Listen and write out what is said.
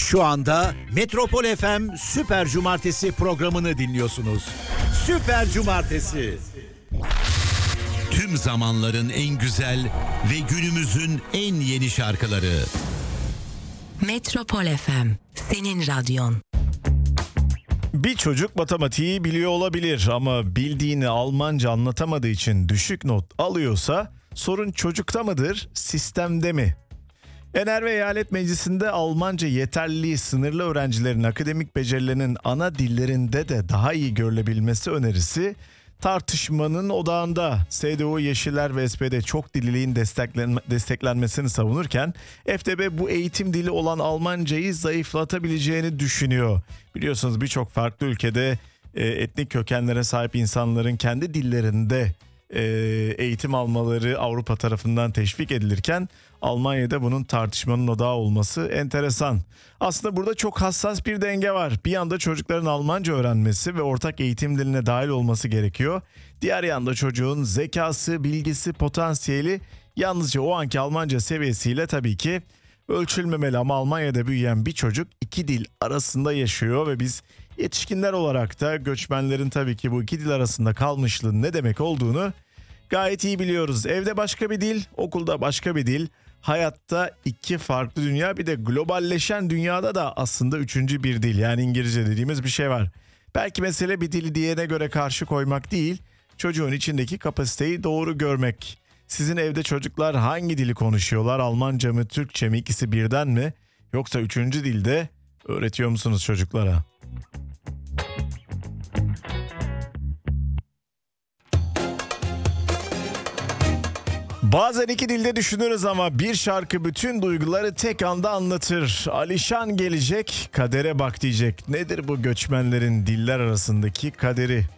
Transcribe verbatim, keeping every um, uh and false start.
Şu anda Metropol F M Süper Cumartesi programını dinliyorsunuz. Süper Cumartesi. Tüm zamanların en güzel ve günümüzün en yeni şarkıları. Metropol F M, senin radyon. Bir çocuk matematiği biliyor olabilir ama bildiğini Almanca anlatamadığı için düşük not alıyorsa sorun çocukta mıdır, sistemde mi? Ener ve Eyalet Meclisi'nde Almanca yeterliliği sınırlı öğrencilerin akademik becerilerinin ana dillerinde de daha iyi görülebilmesi önerisi tartışmanın odağında. S D U, Yeşiller ve S P D çok dilliliğin desteklen- desteklenmesini savunurken F D B bu eğitim dili olan Almancayı zayıflatabileceğini düşünüyor. Biliyorsunuz birçok farklı ülkede e, etnik kökenlere sahip insanların kendi dillerinde e, eğitim almaları Avrupa tarafından teşvik edilirken Almanya'da bunun tartışmanın odağı olması enteresan. Aslında burada çok hassas bir denge var. Bir yanda çocukların Almanca öğrenmesi ve ortak eğitim diline dahil olması gerekiyor. Diğer yanda çocuğun zekası, bilgisi, potansiyeli yalnızca o anki Almanca seviyesiyle tabii ki ölçülmemeli. Ama Almanya'da büyüyen bir çocuk iki dil arasında yaşıyor ve biz yetişkinler olarak da göçmenlerin tabii ki bu iki dil arasında kalmışlığın ne demek olduğunu gayet iyi biliyoruz. Evde başka bir dil, okulda başka bir dil. Hayatta iki farklı dünya, bir de globalleşen dünyada da aslında üçüncü bir dil, yani İngilizce dediğimiz bir şey var. Belki mesele bir dili diğerine göre karşı koymak değil, çocuğun içindeki kapasiteyi doğru görmek. Sizin evde çocuklar hangi dili konuşuyorlar? Almanca mı, Türkçe mi, ikisi birden mi? Yoksa üçüncü dilde öğretiyor musunuz çocuklara? Bazen iki dilde düşünürüz ama bir şarkı bütün duyguları tek anda anlatır. Alişan gelecek, kadere bak diyecek. Nedir bu göçmenlerin diller arasındaki kaderi?